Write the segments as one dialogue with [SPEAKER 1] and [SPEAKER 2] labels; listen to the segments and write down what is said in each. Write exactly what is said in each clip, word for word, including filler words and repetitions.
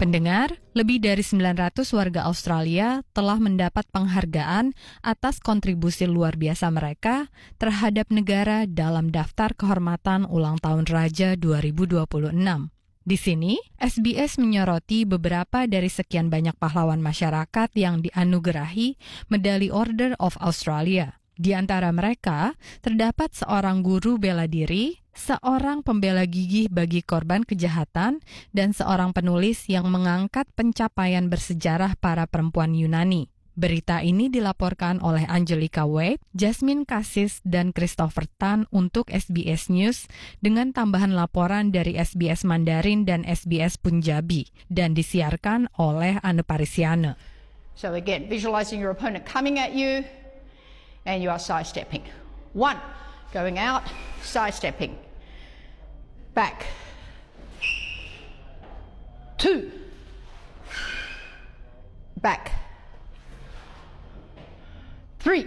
[SPEAKER 1] Pendengar, lebih dari sembilan ratus warga Australia telah mendapat penghargaan atas kontribusi luar biasa mereka terhadap negara dalam daftar kehormatan ulang tahun Raja dua ribu dua puluh enam. Di sini, S B S menyoroti beberapa dari sekian banyak pahlawan masyarakat yang dianugerahi Medali Order of Australia. Di antara mereka, terdapat seorang guru bela diri, seorang pembela gigih bagi korban kejahatan, dan seorang penulis yang mengangkat pencapaian bersejarah para perempuan Yunani. Berita ini dilaporkan oleh Angelica Wade, Jasmine Cassis, dan Christopher Tan untuk S B S News dengan tambahan laporan dari S B S Mandarin dan S B S Punjabi dan disiarkan oleh Anne Parisiana.
[SPEAKER 2] So again, visualizing your opponent coming at you and you are sidestepping. One, going out, sidestepping. Back. Two, back. Three.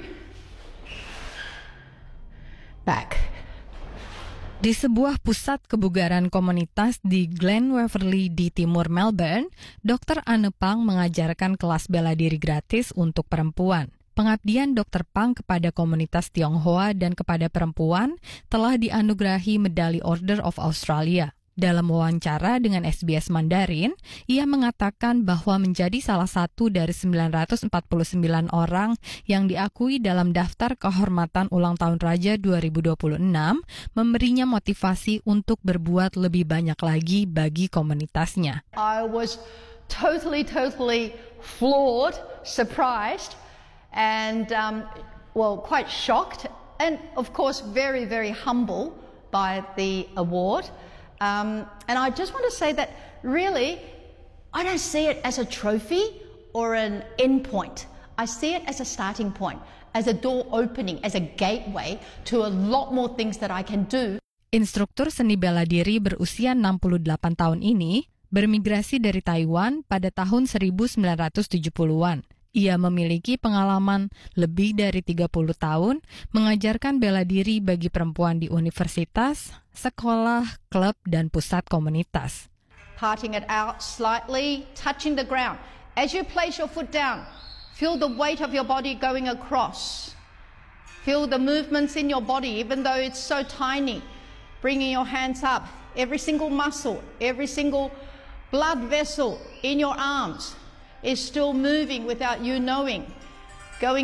[SPEAKER 2] Back.
[SPEAKER 1] Di sebuah pusat kebugaran komunitas di Glen Waverley di timur Melbourne, Dokter Anne Pang mengajarkan kelas bela diri gratis untuk perempuan. Pengabdian Dokter Pang kepada komunitas Tionghoa dan kepada perempuan telah dianugerahi Medali Order of Australia. Dalam wawancara dengan S B S Mandarin, ia mengatakan bahwa menjadi salah satu dari sembilan ratus empat puluh sembilan orang yang diakui dalam daftar kehormatan ulang tahun Raja dua ribu dua puluh enam memberinya motivasi untuk berbuat lebih banyak lagi bagi komunitasnya.
[SPEAKER 2] I was totally, totally floored, surprised, and um, well, quite shocked, and of course very, very humble by the award. Um, and I just want to say that really, I don't see it as a trophy or an end point. I see it as a starting point, as a door opening, as a gateway to a lot more things that I can do.
[SPEAKER 1] Instruktur seni bela diri berusia enam puluh delapan tahun ini bermigrasi dari Taiwan pada tahun seribu sembilan ratus tujuh puluhan. Ia memiliki pengalaman lebih dari tiga puluh tahun mengajarkan bela diri bagi perempuan di universitas, sekolah, klub, dan pusat komunitas.
[SPEAKER 2] Parting it out slightly, touching the ground. As you place your foot down, feel the weight of your body going across. Feel the movements in your body, even though it's so tiny. Bringing your hands up, every single muscle, every single blood vessel in your arms is still moving without you knowing.